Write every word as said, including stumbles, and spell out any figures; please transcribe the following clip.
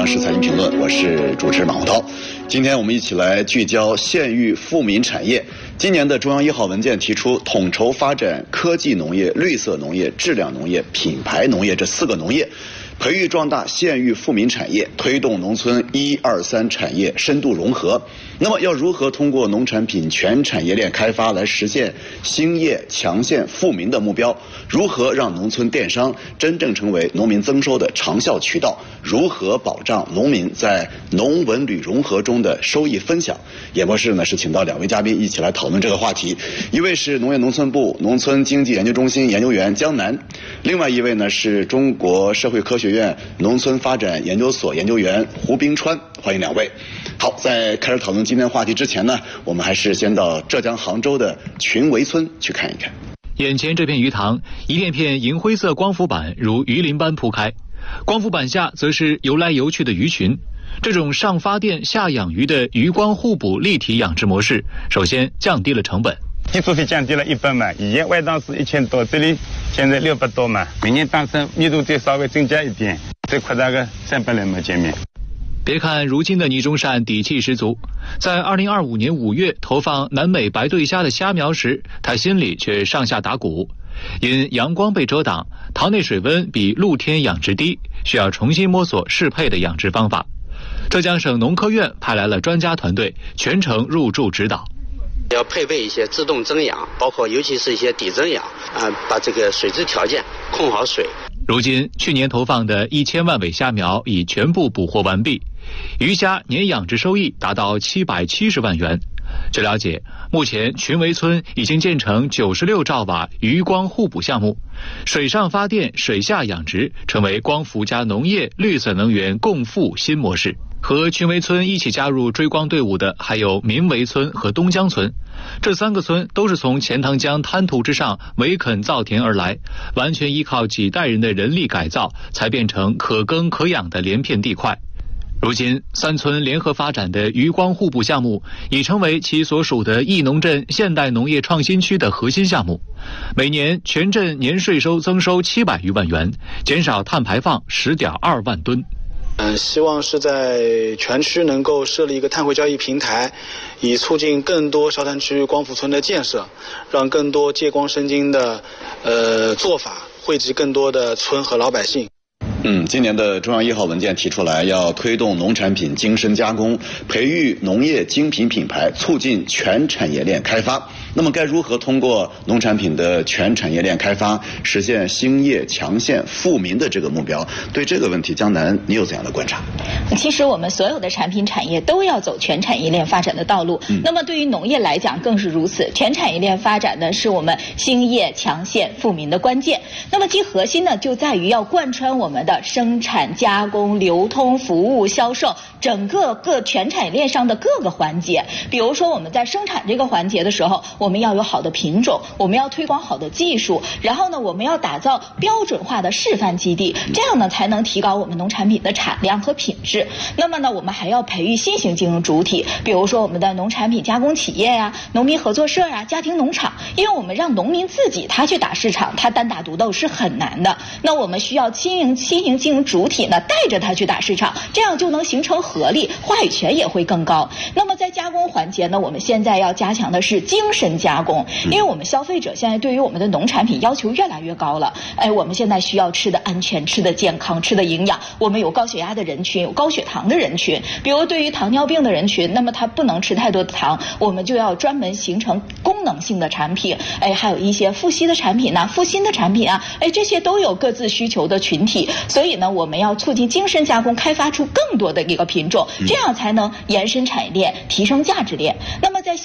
是财经评论，我是主持人马洪涛。今天我们一起来聚焦县域富民产业。今年的中央一号文件提出，统筹发展科技农业、绿色农业、质量农业、品牌农业这四个农业，培育壮大县域富民产业，推动农村一二三产业深度融合。那么，要如何通过农产品全产业链开发来实现兴业强县富民的目标？如何让农村电商真正成为农民增收的长效渠道？如何保障农民在农文旅融合中的收益分享？演播室呢是请到两位嘉宾一起来讨论这个话题。一位是农业农村部农村经济研究中心研究员江南，另外一位呢是中国社会科学院农村发展研究所研究员胡冰川。欢迎两位。好，在开始讨论今天话题之前呢，我们还是先到浙江杭州的群围村去看一看。 眼前这片鱼塘，一片片银灰色光伏板如鱼鳞般铺开，光伏板下则是游来游去的鱼群。这种上发电下养鱼的鱼光互补立体养殖模式，首先降低了成本， 基础费降低了一半嘛，以前外档是一千多，这里现在六百多嘛，每年诞生密度再稍微增加一点，再扩大个三百来亩见面。 别看如今的倪中善底气十足，在二零二五年五月投放南美白对虾的虾苗时，他心里却上下打鼓。因阳光被遮挡，塘内水温比露天养殖低，需要重新摸索适配的养殖方法。浙江省农科院派来了专家团队，全程入驻指导。 要配备一些自动增氧，包括尤其是一些底增氧，啊，把这个水质条件控好水。 如今，去年投放的一千万尾虾苗已全部捕获完毕，鱼虾年养殖收益达到七百七十万元。据了解，目前群围村已经建成九十六兆瓦鱼光互补项目，水上发电、水下养殖成为光伏加农业、绿色能源共富新模式。和群围村一起加入追光队伍的还有民围村和东江村，这三个村都是从钱塘江滩涂之上围垦造田而来，完全依靠几代人的人力改造，才变成可耕可养的连片地块。如今，三村联合发展的鱼光互补项目已成为其所属的义农镇现代农业创新区的核心项目，每年全镇年税收增收七百余万元，减少碳排放十点二万吨。 嗯，希望是在全区能够设立一个碳汇交易平台，以促进更多烧炭区光伏村的建设，让更多借光生金的呃做法惠及更多的村和老百姓。 嗯，今年的中央一号文件提出来，要推动农产品精深加工，培育农业精品品牌，促进全产业链开发。那么，该如何通过农产品的全产业链开发，实现兴业强县富民的这个目标？对这个问题，江南你有怎样的观察？ 其实我们所有的产品产业都要走全产业链发展的道路。嗯、那么对于农业来讲更是如此，全产业链发展呢是我们兴业强县富民的关键。那么其核心呢就在于要贯穿我们的生产、加工、流通、服务、销售整个各全产业链上的各个环节。比如说我们在生产这个环节的时候，我们要有好的品种，我们要推广好的技术，然后呢我们要打造标准化的示范基地，这样呢才能提高我们农产品的产量和品质。那么呢我们还要培育新型经营主体，比如说我们的农产品加工企业呀、农民合作社呀、家庭农场，因为我们让农民自己他去打市场，他单打独斗是很难的，那我们需要新型新型经营主体呢带着他去打市场，这样就能形成合力，话语权也会更高。那么在加工环节呢，我们现在要加强的是精深加工，因为我们消费者现在对于我们的农产品要求越来越高了。哎，我们现在需要吃的安全、吃的健康、吃的营养。我们有高血压的人群，有高血糖的人群，比如对于糖尿病的人群，那么他不能吃太多的糖，我们就要专门形成功能性的产品。哎，还有一些富硒的产品啊、富锌的产品啊，哎，这些都有各自需求的群体。所以呢，我们要促进精深加工，开发出更多的一个品种，这样才能延伸产业链，提升价值链。那么在